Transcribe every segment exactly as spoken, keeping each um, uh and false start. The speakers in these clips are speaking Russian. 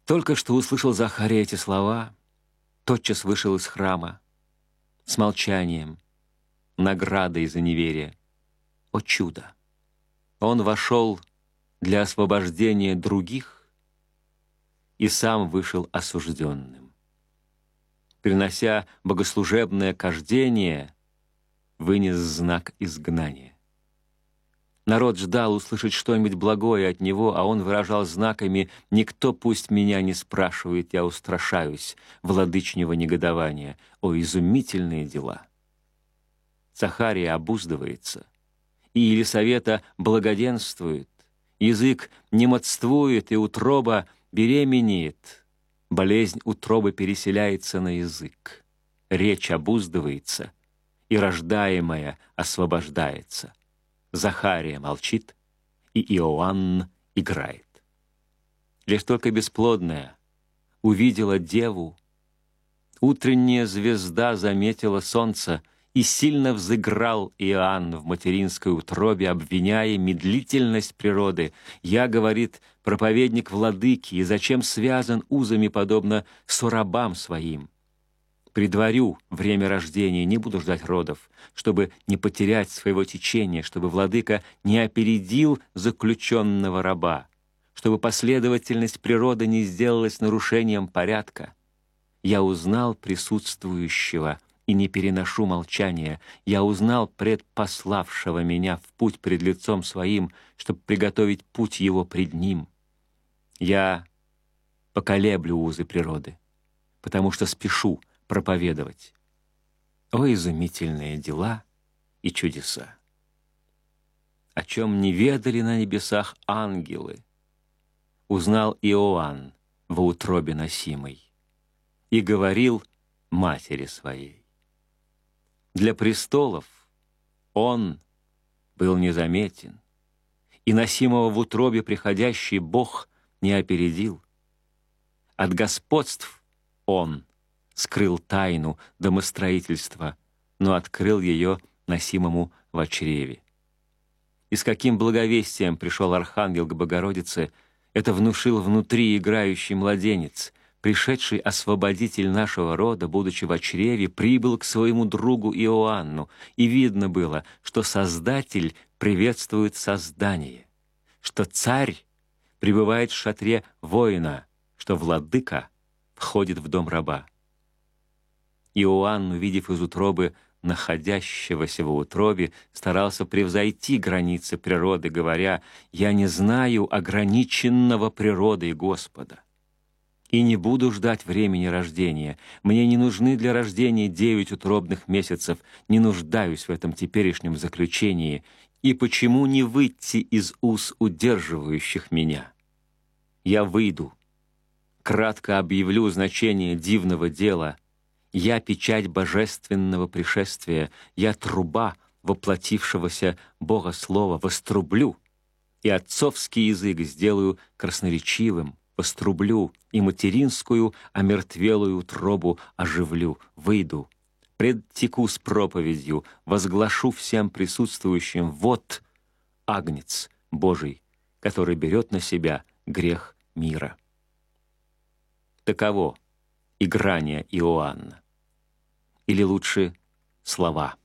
Только что услышал Захария эти слова, тотчас вышел из храма с молчанием, наградой за неверие. О чудо! Он вошел для освобождения других и сам вышел осужденным. Принося богослужебное кождение, вынес знак изгнания. Народ ждал услышать что-нибудь благое от него, а он выражал знаками: «Никто пусть меня не спрашивает, я устрашаюсь владычнего негодования». О, изумительные дела! Захария обуздывается, и Елисавета благоденствует, язык немодствует, и утроба беременеет. Болезнь утробы переселяется на язык, речь обуздывается, и рождаемая освобождается. Захария молчит, и Иоанн играет. Лишь только бесплодная увидела деву, утренняя звезда заметила солнце, и сильно взыграл Иоанн в материнской утробе, обвиняя медлительность природы. «Я, — говорит, — проповедник владыки, и зачем связан узами, подобно сурабам своим? Предварю время рождения, не буду ждать родов, чтобы не потерять своего течения, чтобы владыка не опередил заключенного раба, чтобы последовательность природы не сделалась нарушением порядка. Я узнал присутствующего и не переношу молчания. Я узнал предпославшего меня в путь пред лицом своим, чтобы приготовить путь его пред ним. Я поколеблю узы природы, потому что спешу проповедовать. О, изумительные дела и чудеса! О чем не ведали на небесах ангелы, узнал Иоанн во утробе носимой и говорил матери своей. Для престолов он был незаметен, и носимого в утробе приходящий Бог не опередил. От господств он скрыл тайну домостроительства, но открыл ее носимому во чреве. И с каким благовестием пришел архангел к Богородице, это внушил внутри играющий младенец. Пришедший освободитель нашего рода, будучи во чреве, прибыл к своему другу Иоанну, и видно было, что Создатель приветствует создание, что царь пребывает в шатре воина, что владыка входит в дом раба. Иоанн, увидев из утробы находящегося в утробе, старался превзойти границы природы, говоря: «Я не знаю ограниченного природой Господа и не буду ждать времени рождения. Мне не нужны для рождения девять утробных месяцев, не нуждаюсь в этом теперешнем заключении. И почему не выйти из уз удерживающих меня? Я выйду, кратко объявлю значение дивного дела. Я печать божественного пришествия, я труба воплотившегося Бога Слова, вострублю, и отцовский язык сделаю красноречивым, вострублю, и материнскую омертвелую утробу оживлю, выйду, предтеку с проповедью, возглашу всем присутствующим: вот Агнец Божий, который берет на себя грех мира». Таково играние Иоанна. Или лучше слова.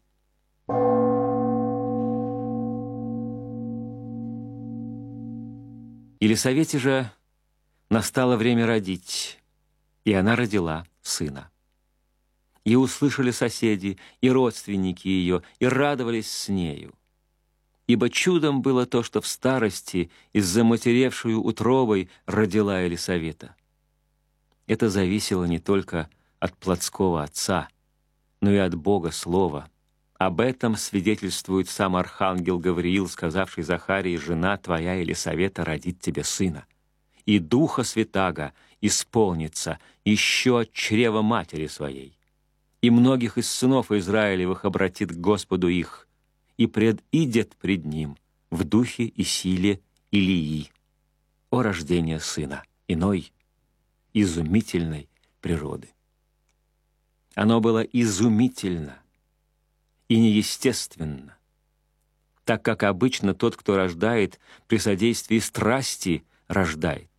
Елисавете же настало время родить, и она родила сына. И услышали соседи, и родственники ее, и радовались с нею. Ибо чудом было то, что в старости из-за матеревшую утробой родила Елисавета. Это зависело не только от плотского отца, но и от Бога Слова. Об этом свидетельствует сам архангел Гавриил, сказавший Захарии: «Жена твоя Елисавета родит тебе сына, и Духа Святаго исполнится еще от чрева матери своей, и многих из сынов Израилевых обратит к Господу их, и предидет пред ним в духе и силе Илии». О рождение сына иной, изумительной природы! Оно было изумительно и неестественно, так как обычно тот, кто рождает, при содействии страсти рождает.